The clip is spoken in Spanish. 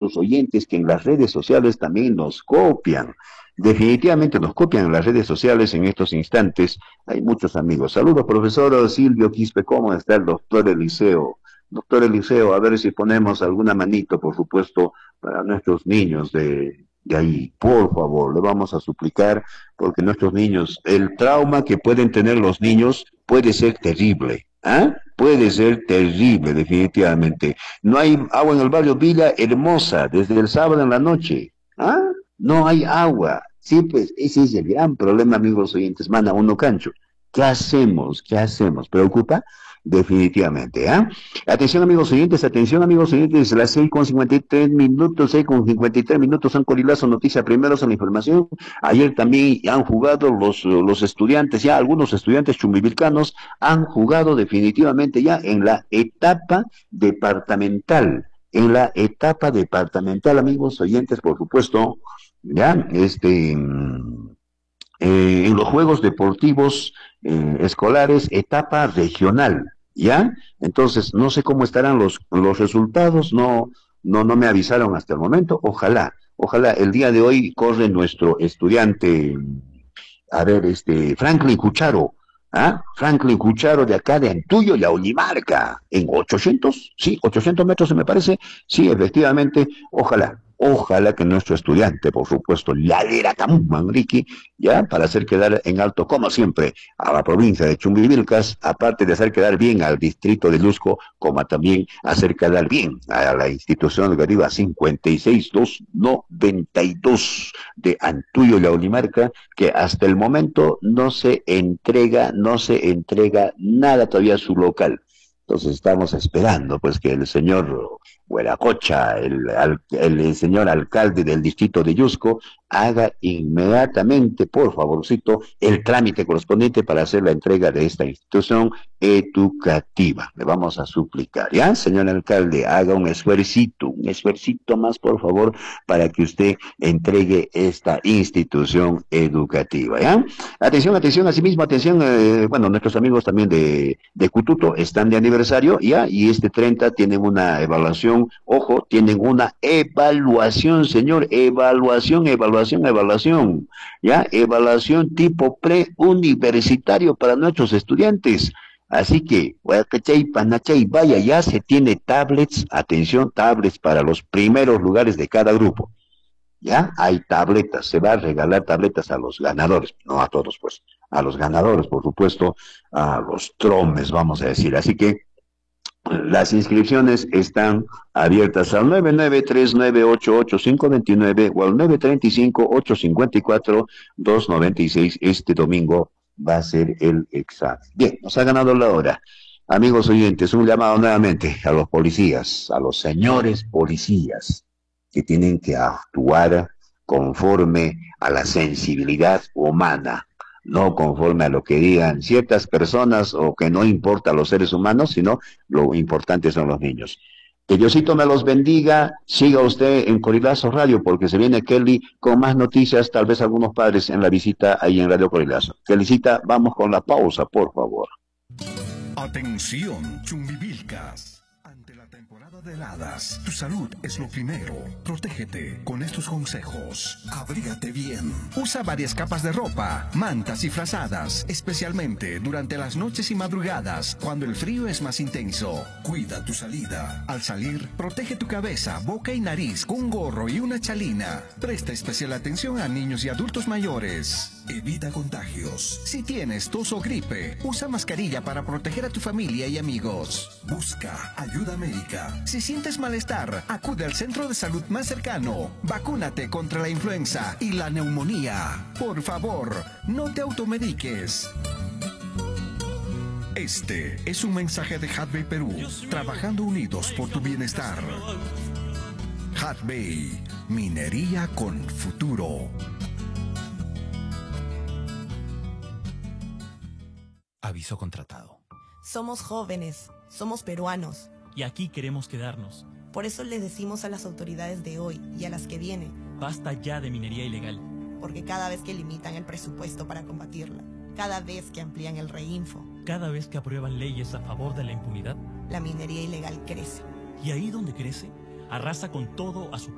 amigos oyentes que en las redes sociales también nos copian. Definitivamente nos copian en las redes sociales en estos instantes. Hay muchos amigos. Saludos, profesor Silvio Quispe. ¿Cómo está el doctor Eliseo? Doctor Eliseo, a ver si ponemos alguna manito, por supuesto, para nuestros niños de ahí. Por favor, le vamos a suplicar, porque nuestros niños, el trauma que pueden tener los niños puede ser terrible. ¿Ah? Puede ser terrible, definitivamente. No hay agua en el barrio Villa Hermosa desde el sábado en la noche. ¿Ah? No hay agua. Sí, pues ese es el gran problema, amigos oyentes. Mana uno cancho. ¿Qué hacemos? ¿Qué hacemos? ¿Preocupa? Definitivamente, ¿ah? Atención amigos oyentes, las 6:53 6:53 son Corilazo Noticia Primero, son la información. Ayer también han jugado los estudiantes, ya algunos estudiantes chumbivilcanos han jugado definitivamente ya en la etapa departamental. En la etapa departamental, amigos oyentes, por supuesto, ya, en los Juegos Deportivos Escolares, etapa regional, ¿ya? Entonces, no sé cómo estarán los resultados, no me avisaron hasta el momento, ojalá, el día de hoy corre nuestro estudiante, a ver, Franklin Cucharo, ¿ah? Franklin Cucharo de acá de Antuyo, la Olimarca, en 800, sí, 800 metros me parece, sí, efectivamente, ojalá que nuestro estudiante, por supuesto, Ladera Manrique, ya, para hacer quedar en alto, como siempre, a la provincia de Chumbivilcas, aparte de hacer quedar bien al distrito de Lusco, como también hacer quedar bien a la institución educativa 56292 de Antuyo, la Olimarca, que hasta el momento no se entrega nada todavía a su local. Entonces estamos esperando pues que el señor Hueracocha, el señor alcalde del distrito de Yusco, haga inmediatamente, por favorcito, el trámite correspondiente para hacer la entrega de esta institución educativa. Le vamos a suplicar, ¿ya? Señor alcalde, haga un esfuercito más, por favor, para que usted entregue esta institución educativa, ¿ya? Atención, asimismo, bueno, nuestros amigos también de Cututo están de aniversario, ¿ya? Y este 30 tienen una evaluación, ojo, tienen una evaluación, señor, evaluación, ¿ya? Evaluación tipo preuniversitario para nuestros estudiantes. Así que, Huayacachay, Panachay, vaya, ya se tiene tablets, atención, tablets para los primeros lugares de cada grupo. Ya hay tabletas, se va a regalar tabletas a los ganadores, no a todos, pues, a los ganadores, por supuesto, a los tromes, vamos a decir. Así que las inscripciones están abiertas al 993988529 o al 935-854-296. Este domingo va a ser el examen. Bien, nos ha ganado la hora. Amigos oyentes, un llamado nuevamente a los policías, a los señores policías, que tienen que actuar conforme a la sensibilidad humana, no conforme a lo que digan ciertas personas o que no importa a los seres humanos, sino lo importante son los niños. Que Diosito me los bendiga, siga usted en Corilazo Radio, porque se viene Kelly con más noticias, tal vez algunos padres en la visita ahí en Radio Corilazo. Kellycita, vamos con la pausa, por favor. Atención, Chumbivilcas. Ante la temporada de heladas, tu salud es lo primero. Protégete con estos consejos. Abrígate bien. Usa varias capas de ropa, mantas y frazadas, especialmente durante las noches y madrugadas, cuando el frío es más intenso. Cuida tu salida. Al salir, protege tu cabeza, boca y nariz con un gorro y una chalina. Presta especial atención a niños y adultos mayores. Evita contagios. Si tienes tos o gripe, usa mascarilla para proteger a tu familia y amigos. Busca ayuda médica. Si sientes malestar, acude al centro de salud más cercano. Vacúnate contra la influenza y la neumonía. Por favor, no te automediques. Este es un mensaje de Hadbay Perú, trabajando unidos por tu bienestar. Hadbay, minería con futuro. Aviso contratado. Somos jóvenes, somos peruanos. Y aquí queremos quedarnos. Por eso les decimos a las autoridades de hoy y a las que vienen. Basta ya de minería ilegal. Porque cada vez que limitan el presupuesto para combatirla, cada vez que amplían el reinfo, cada vez que aprueban leyes a favor de la impunidad, la minería ilegal crece. Y ahí donde crece, arrasa con todo a su